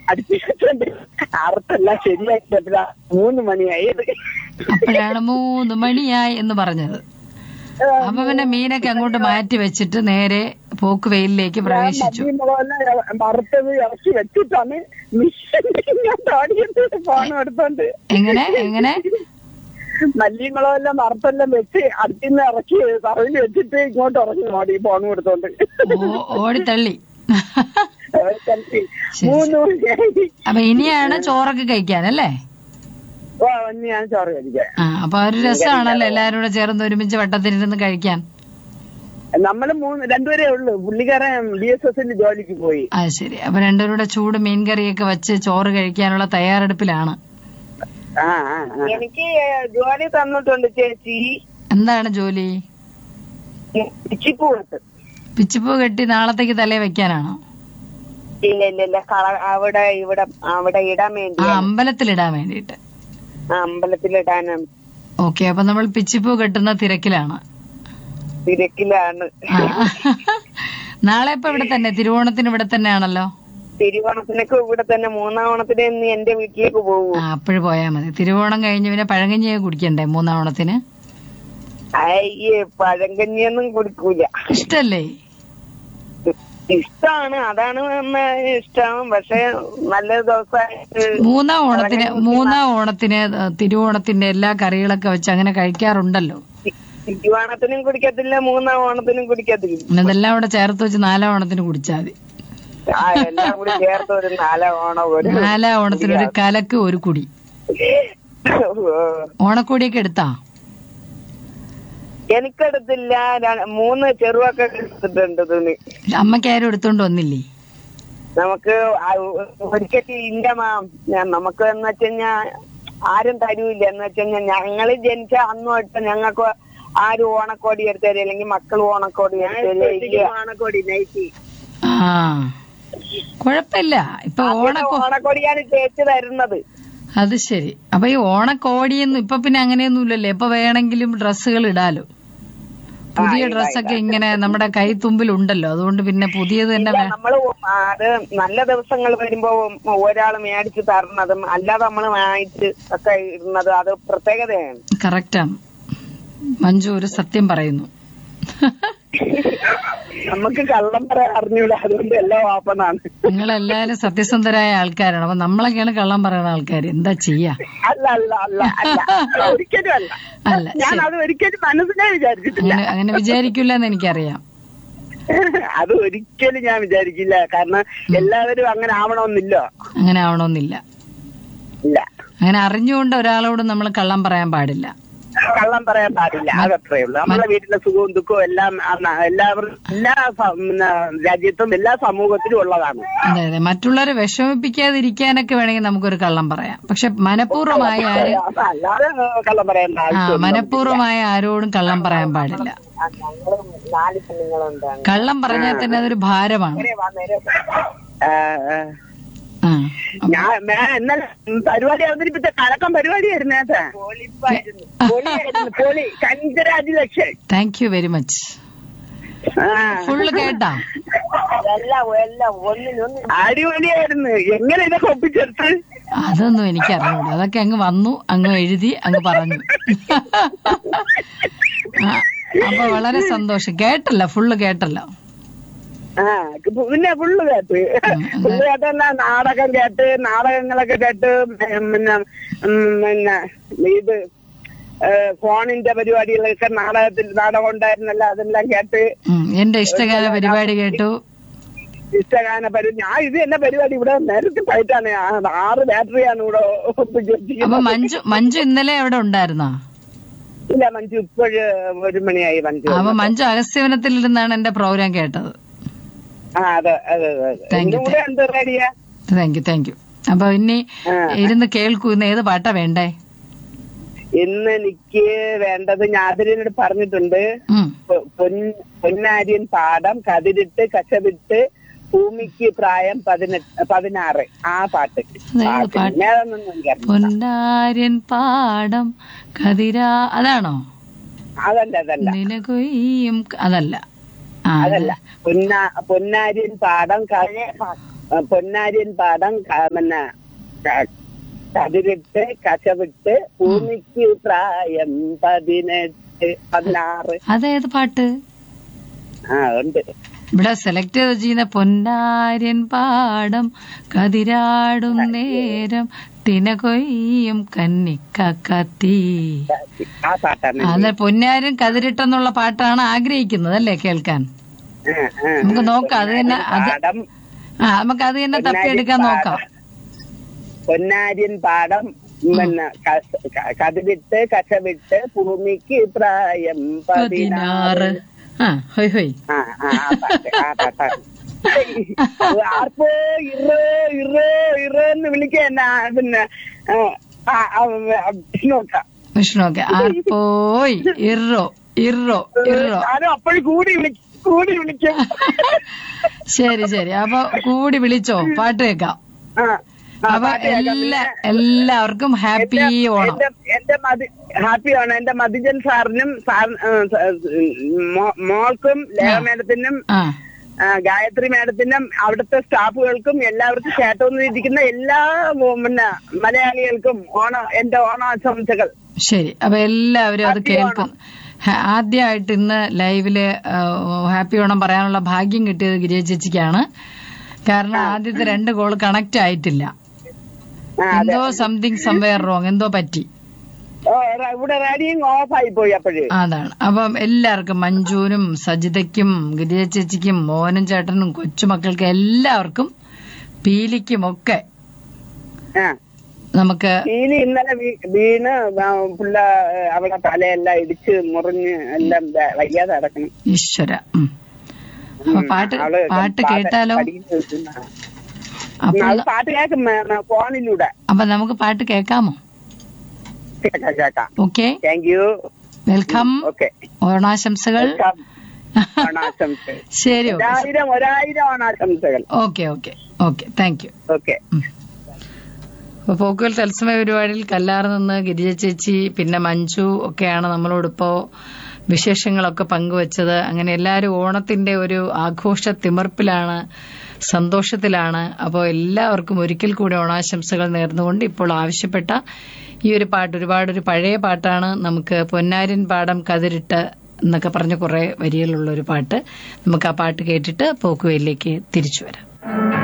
അടുപ്പിച്ചിട്ടുണ്ട്. അറുത്തെല്ലാം ശരിയാക്കിയപ്പോഴാ 3 മണിയായത്. അപ്പോഴാണ് 3 മണിയായി എന്ന് പറഞ്ഞത്. അപ്പൊ പിന്നെ മീനൊക്കെ അങ്ങോട്ട് മാറ്റി വെച്ചിട്ട് നേരെ പോക്ക് വെയിലിലേക്ക് പ്രവേശിച്ചു. വറുത്തത് ഇറച്ചി വെച്ചിട്ടാണ് ഫോൺ എടുത്തോണ്ട്. എങ്ങനെ മല്ലിമുളകെല്ലാം വറുത്തെല്ലാം വെച്ച് അടുത്തിന്ന് ഇറക്കി തറവിൽ വെച്ചിട്ട് ഇങ്ങോട്ട് ഇറങ്ങി ഓടി ഫോൺ എടുത്തോണ്ട് ഓടിത്തള്ളി. 3 മണിയായി. അപ്പൊ ഇനിയാണ് ചോറൊക്കെ കഴിക്കാനല്ലേ? ഞാൻ ചോറ് കഴിക്കാൻ. അപ്പൊ ഒരു രസമാണല്ലോ എല്ലാരും കൂടെ ചേർന്ന് ഒരുമിച്ച് വട്ടത്തിരുന്ന് കഴിക്കാൻ. നമ്മള് 2 ഉള്ളു. പുള്ളിക്കാരൻ BSS ജോലിക്ക് പോയി. അത് ശരി. അപ്പൊ രണ്ടുപേരുടെ ചൂട് മീൻകറിയൊക്കെ വെച്ച് ചോറ് കഴിക്കാനുള്ള തയ്യാറെടുപ്പിലാണ്. എനിക്ക് ജോലി തന്നിട്ടുണ്ട് ചേച്ചി. എന്താണ് ജോലി? പിച്ചിപ്പൂ കെട്ടി നാളത്തേക്ക് തലേ വെക്കാനാണോ? ഇല്ല അവിടെ ഇടാൻ വേണ്ടി. അമ്പലത്തിലിടാൻ വേണ്ടിട്ട്. അമ്പലത്തിലിടാനാണ്. ഓക്കെ. അപ്പൊ നമ്മൾ പിച്ചിപ്പൂ കെട്ടുന്ന തിരക്കിലാണ്. നാളെ ഇപ്പൊ ഇവിടെ തന്നെ, തിരുവോണത്തിന് ഇവിടെ തന്നെ ആണല്ലോ. തിരുവോണത്തിനൊക്കെ ഇവിടെ തന്നെ. 3-ാം ഓണത്തിന് എന്റെ വീട്ടിലേക്ക് പോകും. അപ്പോഴും പോയാ മതി. തിരുവോണം കഴിഞ്ഞ് പിന്നെ പഴങ്കഞ്ഞിയൊക്കെ കുടിക്കണ്ടേ 3-ാം ഓണത്തിന്? പഴങ്കഞ്ഞിയൊന്നും കുടിക്കൂല. ഇഷ്ടല്ലേ? ഇഷ്ടമാണ്, അതാണ് ഇഷ്ടം. പക്ഷെ നല്ല ദിവസമായിട്ട് 3-ാം ഓണത്തിന് തിരുവോണത്തിന്റെ എല്ലാ കറികളൊക്കെ വെച്ച് അങ്ങനെ കഴിക്കാറുണ്ടല്ലോ. തിരുവോണത്തിനും കുടിക്കത്തില്ല, 3-ാം ഓണത്തിനും കുടിക്കത്തില്ല. ഇതെല്ലാം കൂടെ ചേർത്ത് വെച്ച് 4-ാം ഓണത്തിന് കുടിച്ചാൽ മതി. എല്ലാം കൂടി ചേർത്ത് ഒരു 4-ാം ഓണത്തിന് ഒരു കലക്ക് ഒരു കുടി. ഓണക്കോടിയൊക്കെ എടുത്താ? എനിക്കെടുത്തില്ല. 3 ചെറുവൊക്കെ എടുത്തിട്ടുണ്ട് തുണി. അമ്മക്കാരും എടുത്തോണ്ട് വന്നില്ലേ? നമുക്ക് ഒരിക്കലും ഇല്ല മാം. നമുക്ക് എന്ന് വെച്ചുകഴിഞ്ഞാ ആരും തരൂല്ല. എന്ന് വെച്ചുകഴിഞ്ഞാൽ ഞങ്ങള് ജനിച്ച അന്ന് തൊട്ട് ഞങ്ങൾക്ക് ആരും ഓണക്കോടി എടുത്തരും, അല്ലെങ്കിൽ മക്കൾ ഓണക്കോടി ഓണക്കോടി നൈറ്റി. കൊഴപ്പില്ല. ഇപ്പൊ ഓണക്കോടിയാണ് ചേച്ചി തരുന്നത്. അത് ശരി. അപ്പൊ ഈ ഓണക്കോടിയൊന്നും ഇപ്പൊ പിന്നെ അങ്ങനെയൊന്നും ഇല്ലല്ലേ? ഇപ്പൊ വേണമെങ്കിലും ഡ്രസ്സുകൾ ഇടാലോ. പുതിയ ഡ്രസ്സൊക്കെ ഇങ്ങനെ നമ്മുടെ കൈത്തുമ്പിൽ ഉണ്ടല്ലോ. അതുകൊണ്ട് പിന്നെ പുതിയത് തന്നെ നമ്മള് അത് നല്ല ദിവസങ്ങൾ വരുമ്പോ ഒരാള് മേടിച്ച് തരണതും അല്ലാതെ നമ്മള് വാങ്ങിച്ച് ഒക്കെ ഇടുന്നത് അത് പ്രത്യേകതയാണ്. കറക്റ്റാണ്. മഞ്ജു ഒരു സത്യം പറയുന്നു. നമുക്ക് കള്ളം പറയാൻ അറിഞ്ഞൂടാ, അതുകൊണ്ട് എല്ലാം ഓപ്പണാണ്. നിങ്ങളെല്ലാരും സത്യസന്ധരായ ആൾക്കാരാണ്. അപ്പൊ നമ്മളൊക്കെയാണ് കള്ളം പറയുന്ന ആൾക്കാർ. എന്താ ചെയ്യാ? ഒരിക്കലും അല്ല. ഞാൻ അത് ഒരിക്കലും മനസ്സിനെ വിചാരിച്ചിട്ടില്ല. അങ്ങനെ വിചാരിക്കില്ല എന്ന് എനിക്കറിയാം. അത് ഒരിക്കലും ഞാൻ വിചാരിക്കില്ല. കാരണം എല്ലാവരും അങ്ങനെ ആവണമെന്നില്ല. ഇല്ല. അങ്ങനെ അറിഞ്ഞുകൊണ്ട് ഒരാളോട് നമ്മൾ കള്ളം പറയാൻ പാടില്ല. അതത്രേ ഉള്ളൂ. നമ്മുടെ വീട്ടിലെ സുഖവും ദുഃഖവും എല്ലാം എല്ലാവരും എല്ലാ രാജ്യത്തും എല്ലാ സമൂഹത്തിലും ഉള്ളതാണ്. അതെ. മറ്റുള്ളവരെ വിഷമിപ്പിക്കാതിരിക്കാനൊക്കെ വേണമെങ്കിൽ നമുക്കൊരു കള്ളം പറയാം. പക്ഷെ മനഃപൂർവ്വമായ മനഃപൂർവ്വമായ ആരോടും കള്ളം പറയാൻ പാടില്ല. കള്ളം പറഞ്ഞാൽ തന്നെ അതൊരു ഭാരമാണ്. ഞാൻ ഇന്നലെ പരിപാടി അവതരിപ്പിച്ച കലക്കം പരിപാടിയായിരുന്നു. Congratulation. Thank you very much. Full കേട്ടാ? അടിപൊളിയായിരുന്നു. എങ്ങനെ ഇതൊക്കെ ഒപ്പിച്ചെടുത്ത്? അതൊന്നും എനിക്കറിഞ്ഞൂടാ. അതൊക്കെ അങ്ങ് വന്നു, അങ്ങ് എഴുതി, അങ്ങ് പറഞ്ഞു. അപ്പൊ വളരെ സന്തോഷം. കേട്ടല്ലോ, ഫുള്ള് കേട്ടല്ലോ. പിന്നെ ഫുള്ള് കേട്ടെന്നാ നാടകം കേട്ട്, നാടകങ്ങളൊക്കെ കേട്ട്, പിന്നെ ഇത് ഫോണിന്റെ പരിപാടികളൊക്കെ നാടകം ഉണ്ടായിരുന്നല്ലോ, അതെല്ലാം കേട്ട്. എന്റെ ഇഷ്ടഗാന പരിപാടി കേട്ടു. ഇഷ്ടഗാന പരിപാടി ഞാൻ ഇത് എന്നെ പരിപാടി ഇവിടെ നേരത്തെ പോയിട്ടാണ് 6 ബാറ്ററിയാണ് ഇവിടെ ഒപ്പിച്ചു. അപ്പൊ മഞ്ജു ഇന്നലെ അവിടെ ഉണ്ടായിരുന്നോ? ഇല്ല, മഞ്ജു ഇപ്പോഴ് 1 മണിയായി. അപ്പൊ മഞ്ജു അഗസ്ത്യവനത്തിൽ ഇരുന്നാണ് എന്റെ പ്രോഗ്രാം കേട്ടത്. Thank you. അപ്പൊ ഇനി ഇരുന്ന് കേൾക്കൂ. ഇന്ന് ഏത് പാട്ടാ വേണ്ടേ? ഇന്ന് എനിക്ക് വേണ്ടത് ഞാൻ അതിനോട് പറഞ്ഞിട്ടുണ്ട്. പൊന്നാര്യൻ പാടം കതിരിട്ട് കശവിട്ട് ഭൂമിക്ക് പ്രായം 16 ആ പാട്ട്. പൊന്നാര്യൻ പാടം കതിരാ അതാണോ? അതല്ല നിനകൊയ്യും അതല്ല. പൊന്നാര്യൻ പാടം പൊന്നാര്യൻ പാടം പിന്നെ കതിരിട്ട് കശവിട്ട് ഭൂമിക്ക് പ്രായം 18 16. അതേത് പാട്ട്? ഉണ്ട്. ഇവിടെ സെലക്ട് ചെയ്യുന്ന പൊന്നാര്യൻ പാടം കതിരാടും നേരം തിനകൊയ്യും കന്നിക്കത്തി. ആ പാട്ടാണ്. അതെ, പൊന്നാര്യൻ കതിരിട്ടെന്നുള്ള പാട്ടാണ് ആഗ്രഹിക്കുന്നത് അല്ലേ കേൾക്കാൻ? നമുക്ക് നോക്കാം. അത് തന്നെ നമുക്ക് അത് തന്നെ തപ്പിയെടുക്കാൻ നോക്കാം. പൊന്നാര്യൻ പാടം പിന്നെ കതിരിട്ട് കശവിട്ട് ഭൂമിക്ക് പ്രായം 16. ഹോയ് ഹോയ്. ആർപ്പോ ഇറന്ന് വിളിക്കാ പിന്നെ വിഷ്ണുവൊക്കെ ആർപ്പോയ് ഇറോ ഇറോ ഇറോ. അപ്പോഴും കൂടി വിളിക്കും. ശരി ശരി, അപ്പൊ കൂടി വിളിച്ചോ, പാട്ട് കേൾക്കാം. അപ്പൊ എല്ലാവർക്കും ഹാപ്പി ഓണം. ഹാപ്പി ഓണം. എന്റെ മധുജൻ സാറിനും മോൾക്കും ലേഖ മേഡത്തിനും ഗായത്രി മേഡത്തിനും അവിടുത്തെ സ്റ്റാഫുകൾക്കും എല്ലാവർക്കും കേട്ടോന്നിരിക്കുന്ന എല്ലാ പിന്നെ മലയാളികൾക്കും എന്റെ ഓണാശംസകൾ. ശരി, അപ്പൊ എല്ലാവരും അത് കേൾക്കും. ആദ്യമായിട്ട് ഇന്ന് ലൈവില് ഹാപ്പി ഓണം പറയാനുള്ള ഭാഗ്യം കിട്ടിയത് ഗിരിജ ചേച്ചിക്കാണ്. കാരണം ആദ്യത്തെ 2 കോള് കണക്ട് ആയിട്ടില്ല. എന്തോ സംതിങ് സംവെയർ റോങ്, എന്തോ പറ്റി. ഇവിടെ റേഡിയോ ഓഫ് ആയി പോയി അപ്പോഴേ. അതാണ്. അപ്പം എല്ലാവർക്കും, മഞ്ജുവിനും സജിതയ്ക്കും ഗിരിജ ചേച്ചിക്കും മോഹനും ചേട്ടനും കൊച്ചുമക്കൾക്കും എല്ലാവർക്കും പീലിക്കും ഒക്കെ നമുക്ക് ഇന്നലെ വീണ് പുള്ള അവിടെ തലയെല്ലാം ഇടിച്ച് മുറിഞ്ഞ് എല്ലാം വയ്യാതെ കിടക്കണം. ഈശ്വര. പാട്ട് കേട്ടാലോ? പാട്ട് കേൾക്കും ഫോണിലൂടെ. അപ്പൊ നമുക്ക് പാട്ട് കേൾക്കാമോ? Okay, thank you, welcome. ഓണാശംസകൾ. ശരി, 1000 ഓണാശംസകൾ. Okay okay okay, thank you. Okay. അപ്പൊ പോക്കുവൽ തത്സമയ പരിപാടിയിൽ കല്ലാറ് നിന്ന് ഗിരിജ ചേച്ചി പിന്നെ മഞ്ജു ഒക്കെയാണ് നമ്മളോടിപ്പോ വിശേഷങ്ങളൊക്കെ പങ്കുവച്ചത്. അങ്ങനെ എല്ലാവരും ഓണത്തിന്റെ ഒരു ആഘോഷ തിമിർപ്പിലാണ്, സന്തോഷത്തിലാണ്. അപ്പോൾ എല്ലാവർക്കും ഒരിക്കൽ കൂടി ഓണാശംസകൾ നേർന്നുകൊണ്ട് ഇപ്പോൾ ആവശ്യപ്പെട്ട ഈ ഒരു പാട്ട് ഒരുപാടൊരു പഴയ പാട്ടാണ്. നമുക്ക് പൊന്നാര്യൻ പാടം കതിരിട്ട് എന്നൊക്കെ പറഞ്ഞ കുറെ വരികളുള്ള ഒരു പാട്ട്. നമുക്ക് ആ പാട്ട് കേട്ടിട്ട് പോക്കുവയിലേക്ക് തിരിച്ചു വരാം.